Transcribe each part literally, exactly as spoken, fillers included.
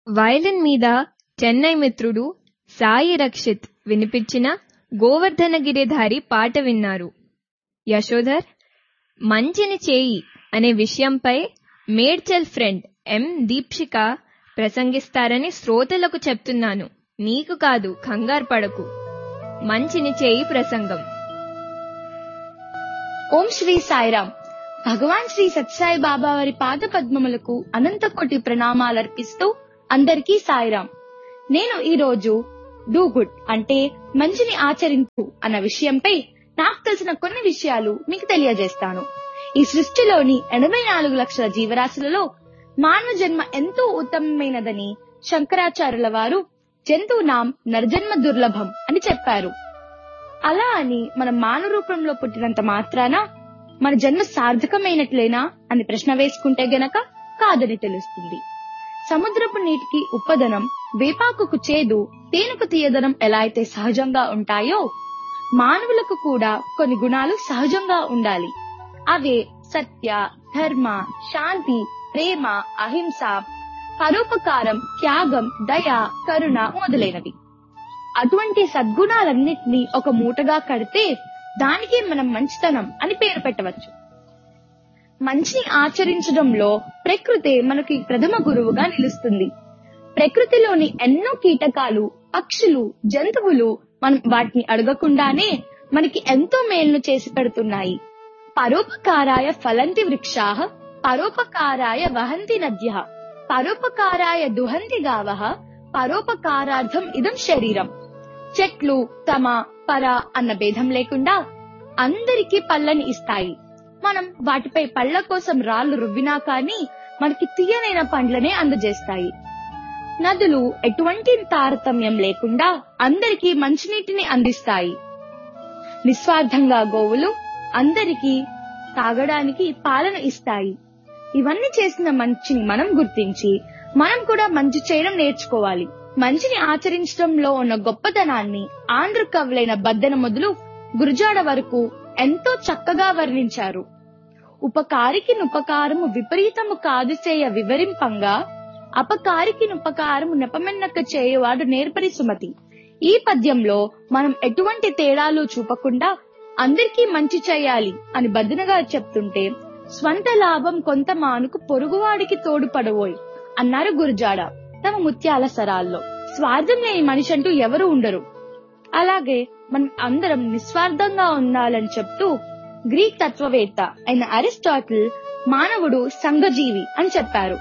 Violin మీద చెన్నై మిత్రుడు సాయి రక్షిత్ వినిపించిన గోవర్ధన గిరిధారి పాట విన్నారు. యశోధర్ మంచిని చేయి అనే విషయంపై మేడ్చల్ ఫ్రెండ్ ఎం దీప్షిక ప్రసంగిస్తారని శ్రోతలకు చెప్తున్నాను. నీకు కాదు, కంగారు పడకు. మంచిని చేయి ప్రసంగం. ఓం శ్రీ సాయిరామ్. భగవాన్ శ్రీ సత్యసాయి బాబా వారి పాద పద్మములకు అనంత కోటి ప్రణామాలర్పిస్తూ అందరికీ సాయిరామ్. నేను ఈ రోజు డూ గుడ్ అంటే మంచిని ఆచరించు అన్న విషయంపై నాకు తెలిసిన కొన్ని విషయాలు మీకు తెలియజేస్తాను. ఈ సృష్టిలోని ఎనభై నాలుగు లక్షల జీవరాశులలో మానవ జన్మ ఎంతో ఉత్తమమైనదని శంకరాచార్యుల వారు జంతువునాం నరజన్మ దుర్లభం అని చెప్పారు. అలా అని మనం మానవ రూపంలో పుట్టినంత మాత్రాన మన జన్మ సార్థకమైనట్లేనా అని ప్రశ్న వేసుకుంటే గనక కాదని తెలుస్తుంది. సముద్రపు నీటికి ఉప్పదనం, వేపాకుకు చేదు, తేనెకు తీయదనం ఎలా అయితే సహజంగా ఉంటాయో మానవులకు కూడా కొన్ని గుణాలు సహజంగా ఉండాలి. అవే సత్య, ధర్మ, శాంతి, ప్రేమ, అహింస, పరోపకారం, త్యాగం, దయ, కరుణ మొదలైనవి. అటువంటి సద్గుణాలన్నిటినీ ఒక మూటగా కడితే దానికి మనం మంచితనం అని పేరు పెట్టవచ్చు. మంచిని ఆచరించడంలో ప్రకృతి మనకి ప్రథమ గురువుగా నిలుస్తుంది. ప్రకృతిలోని ఎన్నో కీటకాలు, పక్షులు, జంతువులు మనం వాటిని అడగకుండానే మనకి ఎంతో మేలును చేసి పెడుతున్నాయి. పరోపకారాయ ఫలంతి వృక్షాః, పరోపకారాయ వహంతి నద్యః, పరోపకారాయ దుహంతి గావః, పరోపకారార్థం ఇదం శరీరం. చెట్లు తమ పర అన్న భేదం లేకుండా అందరికీ పళ్ళని ఇస్తాయి. మనం వాటిపై పళ్ళ కోసం రాళ్లు రువ్వినా కానీ మనకి తీయనైన పండ్లనే అందజేస్తాయి. నదులు ఎటువంటి తారతమ్యం లేకుండా అందరికీ మంచినీటిని అందిస్తాయి. నిస్వార్థంగా గోవులు అందరికీ తాగడానికి పాలను ఇస్తాయి. ఇవన్నీ చేసిన మంచిని మనం గుర్తించి మనం కూడా మంచి చేయడం నేర్చుకోవాలి. మంచిని ఆచరించడంలో ఉన్న గొప్పతనాన్ని ఆంధ్ర కవులైన బద్దెన మొదలు గురజాడ వరకు ఎంతో చక్కగా వర్ణించారు. ఉపకారికి నుపకారము విపరీతము కాదు చేయ వివరింపంగా, అపకారికి నుపకారము నెపమెన్నక చేయవాడు నేర్పరి సుమతి. ఈ పద్యంలో మనం ఎటువంటి తేడాలు చూపకుండా అందరికీ మంచి చేయాలి అని బద్దెన గారు చెప్తుంటే, స్వంత లాభం కొంత మానుకు పొరుగువాడికి తోడుపడవోయ్ అన్నారు గురజాడ తమ ముత్యాల సరాల్లో. స్వార్థం లేని మనిషి అంటూ ఎవరు ఉండరు. అలాగే మనం అందరం నిస్వార్థంగా ఉండాలని చెప్తూ గ్రీక్ తత్వవేత్త అయిన అరిస్టాటిల్ మానవుడు సంఘజీవి అని చెప్పారు.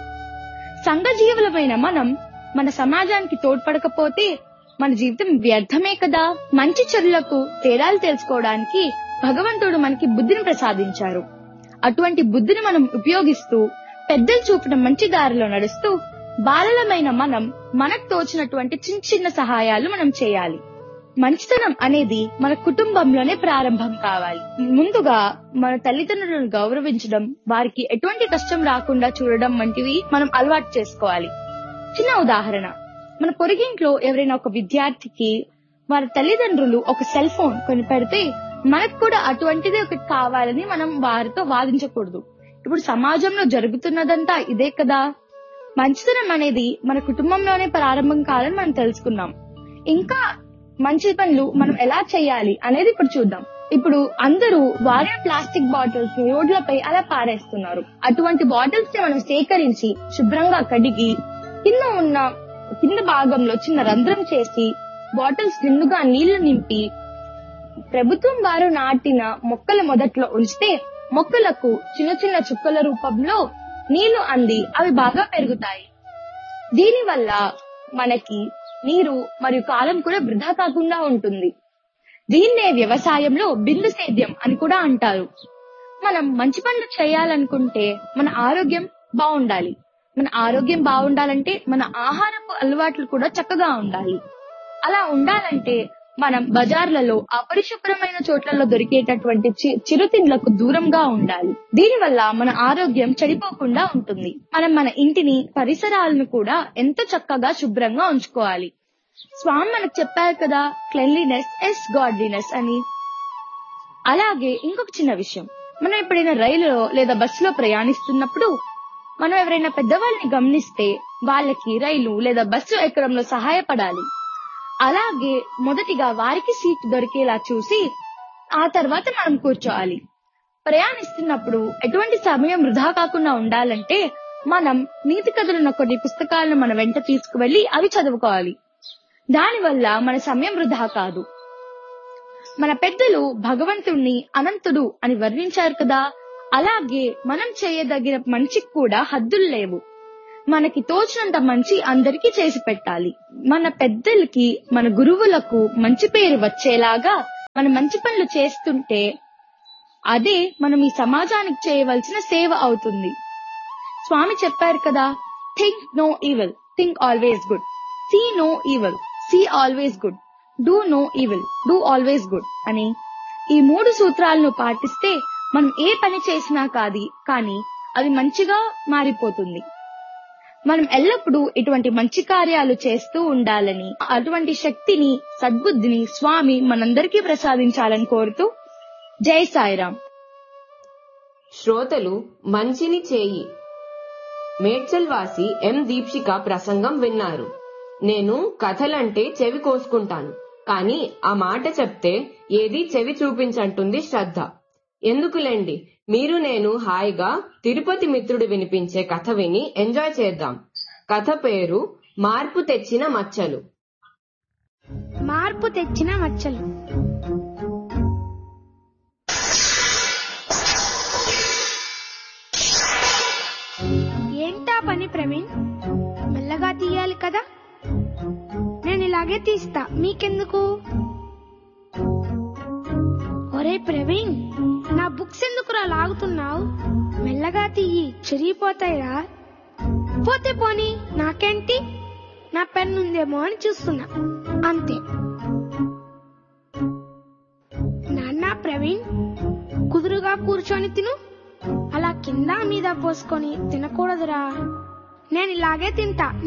సంఘజీవులమైన మనం మన సమాజానికి తోడ్పడకపోతే మన జీవితం వ్యర్థమే కదా. మంచి చెడులకు తేడాలు తెలుసుకోవడానికి భగవంతుడు మనకి బుద్ధిని ప్రసాదించారు. అటువంటి బుద్ధిని మనం ఉపయోగిస్తూ పెద్దలు చూపిన మంచి దారిలో నడుస్తూ బాలలమైన మనం మనకు తోచినటువంటి చిన్న చిన్న సహాయాలు మనం చేయాలి. మంచితనం అనేది మన కుటుంబంలోనే ప్రారంభం కావాలి. ముందుగా మన తల్లిదండ్రులను గౌరవించడం, వారికి ఎటువంటి కష్టం రాకుండా చూడడం వంటివి మనం అలవాటు చేసుకోవాలి. చిన్న ఉదాహరణ, మన పొరుగింట్లో ఎవరైనా ఒక విద్యార్థికి వారి తల్లిదండ్రులు ఒక సెల్ ఫోన్ కొని పెడితే మనకు కూడా అటువంటిది ఒకటి కావాలని మనం వారితో వాదించకూడదు. ఇప్పుడు సమాజంలో జరుగుతున్నదంతా ఇదే కదా. మంచితనం అనేది మన కుటుంబంలోనే ప్రారంభం కావాలని మనం తెలుసుకున్నాం. ఇంకా మంచి పనులు మనం ఎలా చేయాలి అనేది ఇప్పుడు చూద్దాం. ఇప్పుడు అందరూ వాడిన ప్లాస్టిక్ బాటిల్స్ ని రోడ్లపై అలా పారేస్తున్నారు. అటువంటి బాటిల్స్ ని మనం సేకరించి శుభ్రంగా కడిగి కింద ఉన్న కింద భాగంలో చిన్న రంధ్రం చేసి బాటిల్స్ నిండుగా నీళ్లు నింపి ప్రభుత్వం వారు నాటిన మొక్కల మొదట్లో ఉంచితే మొక్కలకు చిన్న చిన్న చుక్కల రూపంలో నీళ్లు అంది అవి బాగా పెరుగుతాయి. దీని వల్ల మనకి నీరు మరియు కాలం కూడా వృధా కాకుండా ఉంటుంది. దీన్నే వ్యవసాయంలో బిందు సేద్యం అని కూడా అంటారు. మనం మంచి పనులు చేయాలనుకుంటే మన ఆరోగ్యం బాగుండాలి. మన ఆరోగ్యం బాగుండాలంటే మన ఆహారపు అలవాట్లు కూడా చక్కగా ఉండాలి. అలా ఉండాలంటే మనం బజార్లలో అపరిశుభ్రమైన చోట్లలో దొరికేటటువంటి చిరుతిండ్లకు దూరంగా ఉండాలి. దీనివల్ల మన ఆరోగ్యం చెడిపోకుండా ఉంటుంది. మనం మన ఇంటిని, పరిసరాలను కూడా ఎంతో చక్కగా శుభ్రంగా ఉంచుకోవాలి. స్వామి మనకు చెప్పారు కదా, క్లెన్లీనెస్ ఇస్ గాడ్లీనెస్ అని. అలాగే ఇంకొక చిన్న విషయం, మనం ఎప్పుడైనా రైలులో లేదా బస్సులో ప్రయాణిస్తున్నప్పుడు మనం ఎవరైనా పెద్దవాళ్ళని గమనిస్తే వాళ్ళకి రైలు లేదా బస్సు ఎక్కడంలో సహాయపడాలి. అలాగే మొదటిగా వారికి సీట్ దొరికేలా చూసి ఆ తర్వాత మనం కూర్చోవాలి. ప్రయాణిస్తున్నప్పుడు ఎటువంటి సమయం వృధా కాకుండా ఉండాలంటే మనం నీతి కథలున్న కొన్ని పుస్తకాలను మన వెంట తీసుకువెళ్లి అవి చదువుకోవాలి. దానివల్ల మన సమయం వృధా కాదు. మన పెద్దలు భగవంతుణ్ణి అనంతుడు అని వర్ణించారు కదా, అలాగే మనం చేయదగిన మంచికి కూడా హద్దులు లేవు. మనకి తోచినంత మంచి అందరికీ చేసి పెట్టాలి. మన పెద్దలకి, మన గురువులకు మంచి పేరు వచ్చేలాగా మన మంచి పనులు చేస్తుంటే అదే మనం ఈ సమాజానికి చేయవలసిన సేవ అవుతుంది. స్వామి చెప్పారు కదా, think no evil, think always good. See no evil, see always good. Do no evil, do always good అని. ఈ మూడు సూత్రాలను పాటిస్తే మనం ఏ పని చేసినా కాదు కానీ అది మంచిగా మారిపోతుంది. మనం ఎల్లప్పుడూ ఇటువంటి మంచి కార్యాలు చేస్తూ ఉండాలని, అటువంటి శక్తిని, సద్బుద్ధిని స్వామి మనందరికీ ప్రసాదించాలని కోరుతూ జై సాయిరాం. శ్రోతలు మంచిని చేయి మేడ్చల్ వాసి ఎం దీప్షిక ప్రసంగం విన్నారు. నేను కథలంటే చెవి కోసుకుంటాను, కానీ ఆ మాట చెప్తే ఏది చెవి చూపించంటుంది శ్రద్ధ. ఎందుకులేండి, మీరు నేను హాయిగా తిరుపతి మిత్రుడు వినిపించే కథ విని ఎంజాయ్ చేద్దాం. కథ పేరు మార్పు తెచ్చిన మచ్చలు. మార్పు తెచ్చిన మచ్చలు. ఏంటా పని ప్రవీణ్? మెల్లగా తీయాలి కదా. నేను ఇలాగే తీస్తా, మీకెందుకు? ఒరే ప్రవీణ్, నా బుక్స్ ఎందుకురా లాగుతున్నావు? మెల్లగా తీయి, చెరిగిపోతాయిరా. పోతే పోనీ, నాకేంటి? నా పెన్ ఉందేమో అని చూస్తున్నా, అంతే. నాన్న ప్రవీణ్, కుదురుగా కూర్చొని తిను. అలా కింద మీద పోసుకొని తినకూడదురా. నేను ఇలాగే తింటా.